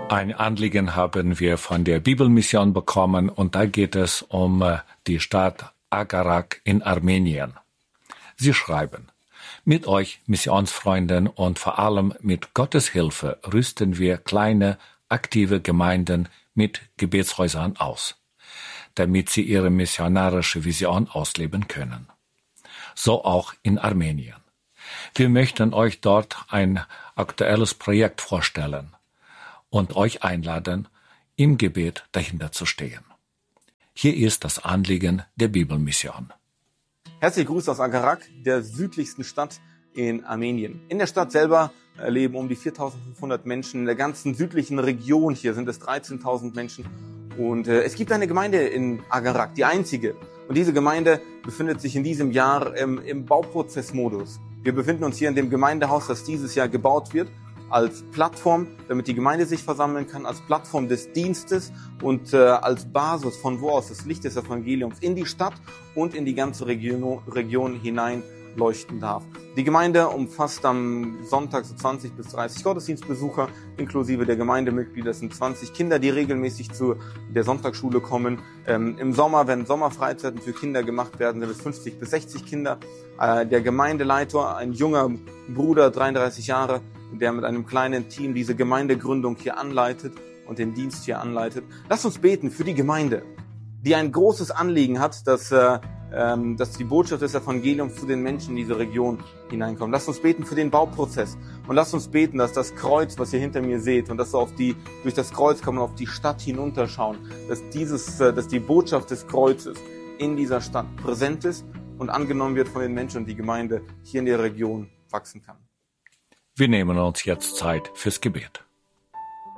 Ein Anliegen haben wir von der Bibelmission bekommen und da geht es um die Stadt Agarak in Armenien. Sie schreiben: Mit euch, Missionsfreunden, und vor allem mit Gottes Hilfe rüsten wir kleine, aktive Gemeinden mit Gebetshäusern aus, damit sie ihre missionarische Vision ausleben können. So auch in Armenien. Wir möchten euch dort ein aktuelles Projekt vorstellen und euch einladen, im Gebet dahinter zu stehen. Hier ist das Anliegen der Bibelmission. Herzliche Grüße aus Agarak, der südlichsten Stadt in Armenien. In der Stadt selber leben um die 4.500 Menschen. In der ganzen südlichen Region hier sind es 13.000 Menschen. Und es gibt eine Gemeinde in Agarak, die einzige. Und diese Gemeinde befindet sich in diesem Jahr im Bauprozessmodus. Wir befinden uns hier in dem Gemeindehaus, das dieses Jahr gebaut wird, als Plattform, damit die Gemeinde sich versammeln kann, als Plattform des Dienstes und als Basis, von wo aus das Licht des Evangeliums in die Stadt und in die ganze Region hinein leuchten darf. Die Gemeinde umfasst am Sonntag so 20 bis 30 Gottesdienstbesucher, inklusive der Gemeindemitglieder. Das sind 20 Kinder, die regelmäßig zu der Sonntagsschule kommen. Im Sommer, wenn Sommerfreizeiten für Kinder gemacht werden, sind es 50 bis 60 Kinder. Der Gemeindeleiter, ein junger Bruder, 33 Jahre, der mit einem kleinen Team diese Gemeindegründung hier anleitet und den Dienst hier anleitet. Lasst uns beten für die Gemeinde, die ein großes Anliegen hat, dass die Botschaft des Evangeliums zu den Menschen in diese Region hineinkommt. Lasst uns beten für den Bauprozess und lasst uns beten, dass das Kreuz, was ihr hinter mir seht, und dass durch das Kreuz kann man auf die Stadt hinunterschauen, dass die Botschaft des Kreuzes in dieser Stadt präsent ist und angenommen wird von den Menschen und die Gemeinde hier in der Region wachsen kann. Wir nehmen uns jetzt Zeit fürs Gebet.